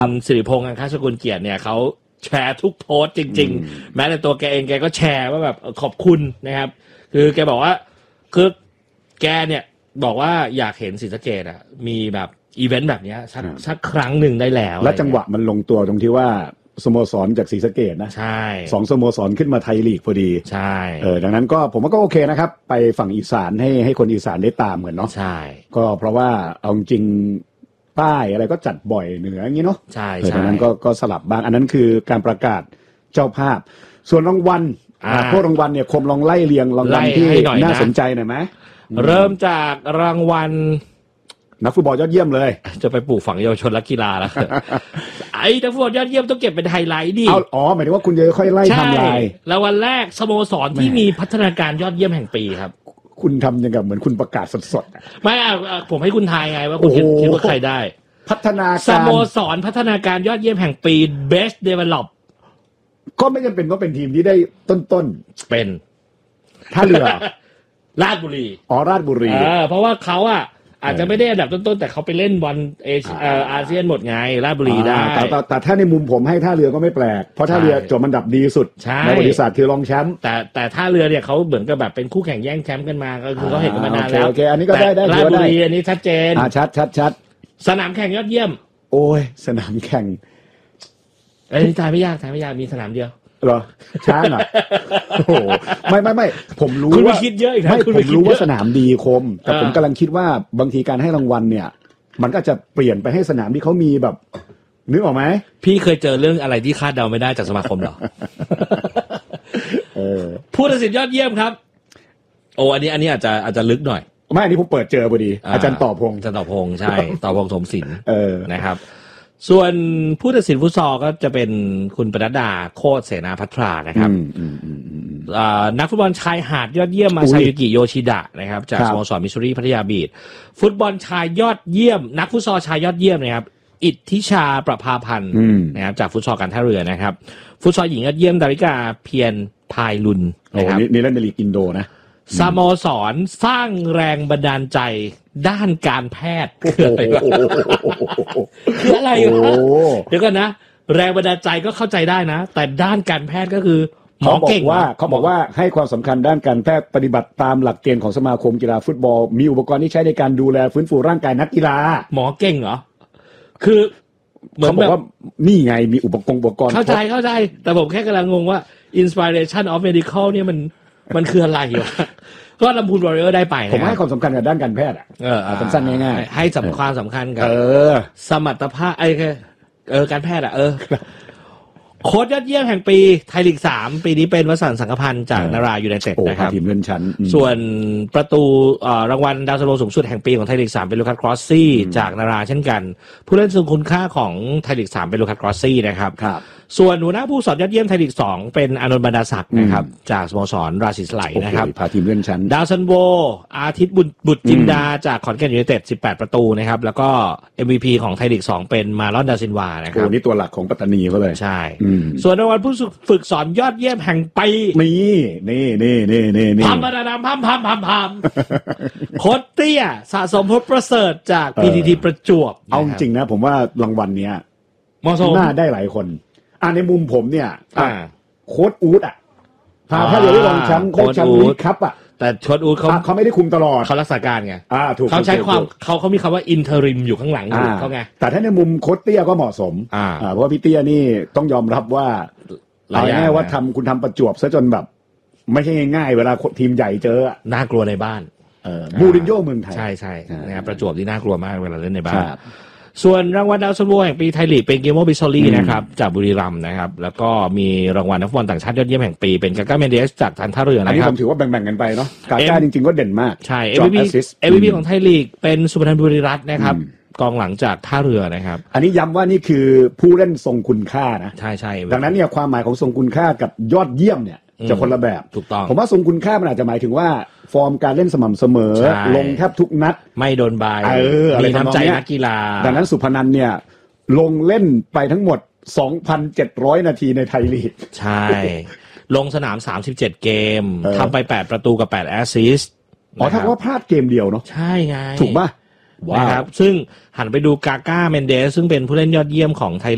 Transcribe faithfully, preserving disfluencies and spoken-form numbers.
สิริพงษ์อังคสกุลเกียรติเนี่ยเขาแชร์ทุกโพสต์จริงๆแม้แต่ตัวแกเองแกก็แชร์ว่าแบบขอบคุณนะครับคือแกบอกว่าคือแกเนี่ยบอกว่าอยากเห็นศรีสะเกษอ่ะมีแบบอีเวนต์แบบนี้สักสักครั้งหนึ่งได้แล้วและจังหวะมันลงตัวตรงที่ว่าสโมสรจากศรีสะเกษนะใช่สองสโมสรขึ้นมาไทยลีกพอดีใช่เออดังนั้นก็ผมว่าก็โอเคนะครับไปฝั่งอีสานให้ให้คนอีสานได้ตามกันเนาะใช่ก็เพราะว่าเอาจริงใต้อะไรก็จัดบ่อยเหนืออย่างนี้เนาะใช่ใช่ดังนั้นก็ก็สลับบ้างอันนั้นคือการประกาศเจ้าภาพส่วนรางวัลพวกรางวัลเนี่ยคมลองไล่เรียงรางวัลที่น่าสนใจหน่อยไหมเริ่มจากรางวัลนักฟุตบอลยอดเยี่ยมเลยจะไปปลูกฝังเยาวชนและกีฬาแล้ว ไอ้นักฟุตบอลยอดเยี่ยมต้องเก็บเป็นไฮไลท์ดิอ๋อหมายถึงว่าคุณจะค่อยไล่ทำลายรางวัลแรกสโมสรที่มีพัฒนาการยอดเยี่ยมแห่งปีครับคุณทำยังกับเหมือนคุณประกาศสดๆไม่ผมให้คุณทายไงว่าคุณคิดว่าใครได้พัฒนาการสโมสรพัฒนาการยอดเยี่ยมแห่งปี Best Develop ก็ไม่จำเป็นต้องเป็นทีมที่ได้ต้นๆเป็นท่าเรือราชบุรีอ๋อราชบุรีเออเพราะว่าเขาอ่ะอาจจะไม่ได้อันดับต้นๆแต่เขาไปเล่นบอลเอเชียอาเซียนหมดไงราชบุรีได้แต่แต่ถ้าในมุมผมให้ท่าเรือก็ไม่แปลกเพราะท่าเรือจบอันดับดีสุดในประวัติศาสตร์คือรองแชมป์แต่แต่ท่าเรือเนี่ยเขาเหมือนกับแบบเป็นคู่แข่งแย่งแชมป์กันมาก็คือเขาเห็นกันมานานแล้วโอเคอันนี้ก็ได้ได้ราชบุรีอันนี้ชัดเจนอ่าชัดชัดชัดสนามแข่งยอดเยี่ยมโอ้ยสนามแข่งไอ้นี่ทายไม่ยากทายไม่ยากมีสนามเดียวเหรอช้างอ่ะโอ้โหไม่ไม่ไม่ผมรู้ว่าคิดเยอะอีกไม่ผมรู้ว่าสนามดีคมแต่ผมกำลังคิดว่าบางทีการให้รางวัลเนี่ยมันก็จะเปลี่ยนไปให้สนามที่เขามีแบบนึกออกไหมพี่เคยเจอเรื่องอะไรที่คาดเดาไม่ได้จากสมาคมเหรอเออผู้ตัดสินยอดเยี่ยมครับโอ้อันนี้อันนี้อาจจะอาจจะลึกหน่อยไม่อันนี้ผมเปิดเจอพอดีอาจารย์ต่อพงษ์อาจารย์ต่อพงษ์ใช่ต่อพงษ์สมศิลป์เออนะครับส่วนผู้ตัดสินฟุตซอลก็จะเป็นคุณปนัดดาโคตรเสนาภัทรานะครับนักฟุตบอลชายหาดยอดเยี่ยมมาซายุกิโยชิดะนะครับจากสโมสรมิสซูริพัทยาบีชฟุตบอลชายยอดเยี่ยมนักฟุตซอลชายยอดเยี่ยมนะครับอิทธิชาประภาพันธ์นะครับจากฟุตซอลการท่าเรือนะครับฟุตซอลหญิงยอดเยี่ยมดาริกาเพียรพายลุนนะครับนี่เล่นในลีกอินโดนะสโมสรสร้างแรงบันดาลใจด้านการแพทย์คืออะไรวะคืออะไรวะเดี๋ยวก่อนนะแรงบันดาลใจก็เข้าใจได้นะแต่ด้านการแพทย์ก็คือหมอเก่งว่าเขาบอกว่าให้ความสำคัญด้านการแพทย์ปฏิบัติตามหลักเกณฑ์ของสมาคมกีฬาฟุตบอลมีอุปกรณ์ที่ใช้ในการดูแลฟื้นฟูร่างกายนักกีฬาหมอเก่งเหรอคือเหมือนแบบว่านี่ไงมีอุปกรณ์อุปกรณ์เข้าใจเข้าใจแต่ผมแค่กำลังงงว่า inspiration of medical เนี่ยมันมันคืออะไรวะก็ลำพูนวอริเออร์ได้ไปผมให้ความสำคัญกับด้านการแพทย์อ่ะเออสั้นๆง่ายๆให้สำคัญสำคัญกับสมรรถภาพไอ้เออการแพทย์อ่ะเออโค้ชยอดเยี่ยมแห่งปีไทยลีกสามปีนี้เป็นวสันต์สังกพันธ์จากนารายูไนเต็ดนะครับทีมเลื่อนชั้นส่วนประตูรางวัลดาวซันโวสูงสุดแห่งปีของไทยลีกสามเป็นลูคัสครอสซี่จากนาราเช่นกันผู้เล่นทรงคุณค่าของไทยลีกสามเป็นลูคัสครอสซี่นะครับส่วนหัวหน้าผู้สอนยอดเยี่ยมไทยลีกสองเป็นอานนท์บรรดาศักดิ์นะครับจากสโมสรราศีสไลนะครับพาทีมเลื่อนชั้นดาวซันโวอาทิตย์บุตรจินดาจากขอนแก่นยูไนเต็ดสิบแปดประตูนะครับแล้วก็ เอ็ม วี พี ของไทยลีกสองเป็นมาลอนดาซินวานะครับโอ้นี่ตัวหลักของปัตตานีเขาเลยใช่ส่วนรางวัลผู้ฝึกสอนยอดเยี่ยมแห่งปีนี่นี่นี่นี่นี่นี่พัมพัมพัมพัมพัมพัมโค้ชเตี้ยสะสมพบประเสริฐจาก พี ที ที ประจวบเอาจริงนะผมว่ารางวัลเนี้ยเหมาะสมน่าได้หลายคนอ่าในมุมผมเนี่ยโค้ชอู๊ดอ่ะพาถ้าเรือได้รองแชมป์โค้ชแชมป์ลีกคัพอ่ะแต่โค้ชอู๊ดเขาเขาไม่ได้คุมตลอดเขารักษาการไงอ่าถูกเขาใช้ความเขาเขามีคำว่าอินเทอริมอยู่ข้างหลังอยู่เขาไงแต่ถ้าในมุมโค้ชเตี้ยก็เหมาะสมอ่าเพราะว่าพี่เตี้ยนี่ต้องยอมรับว่าเอาแน่ว่าทำคุณทำประจวบซะจนแบบไม่ใช่ง่ายๆเวลาทีมใหญ่เจอน่ากลัวในบ้านมูรินโญ่เมืองไทยใช่ใช่นะครับประจวบที่น่ากลัวมากเวลาเล่นในบ้านส่วนรางวัลดาวซันโวแห่งปีไทยลีกเป็นเกโมบิซอรี่นะครับจากบุรีรัมย์นะครับแล้วก็มีรางวัลนักฟุตบอลต่างชาติยอดเยี่ยมแห่งปีเป็นกาก้าเมนเดสจากการท่าเรือนะครับอันนี้ผมถือว่าแบ่งๆกันไปเนาะกาก้าจริงๆก็เด่นมากใช่ เอ วี พี เอ วี พี ของไทยลีกเป็นสุพนันบุรีรัตน์นะครับกองหลังจากท่าเรือนะครับอันนี้ย้ำว่านี่คือผู้เล่นทรงคุณค่านะใช่ใช่ดังนั้นเนี่ยความหมายของทรงคุณค่ากับยอดเยี่ยมเนี่ยจะคนละแบบถูกต้องผมว่าทรงคุณค่ามันอาจจะหมายถึงว่าฟอร์มการเล่นสม่ำเสมอลงแทบทุกนัดไม่โดนบายมีน้ำใจนักกีฬาดังนั้นสุพนันเนี่ยลงเล่นไปทั้งหมด สองพันเจ็ดร้อย นาทีในไทยลีกใช่ลงสนามสามสิบเจ็ดเกมทำไปแปดประตูกับแปดแอสซิสต์อ๋อถ้าว่าพลาดเกมเดียวเนาะใช่ไงถูกป่ะนะครับซึ่งหันไปดูกาก้าเมนเดสซึ่งเป็นผู้เล่นยอดเยี่ยมของไทย